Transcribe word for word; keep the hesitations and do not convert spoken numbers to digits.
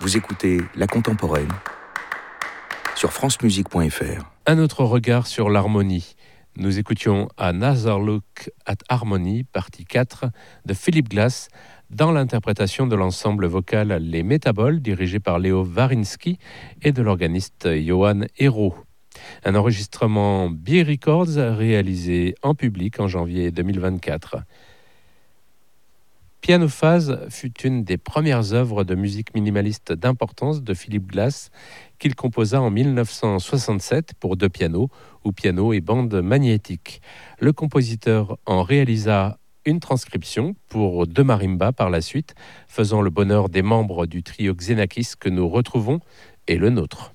Vous écoutez La Contemporaine sur francemusique point f r. Un autre regard sur l'harmonie. Nous écoutions Another Look at Harmony, partie quatre, de Philip Glass, dans l'interprétation de l'ensemble vocal Les Métaboles, dirigé par Léo Varinsky, et de l'organiste Johan Hérault. Un enregistrement B Records réalisé en public en janvier deux mille vingt-quatre. Pianophase fut une des premières œuvres de musique minimaliste d'importance de Philip Glass qu'il composa en mille neuf cent soixante-sept pour deux pianos, ou piano et bande magnétique. Le compositeur en réalisa une transcription pour deux marimbas par la suite, faisant le bonheur des membres du trio Xenakis que nous retrouvons et le nôtre.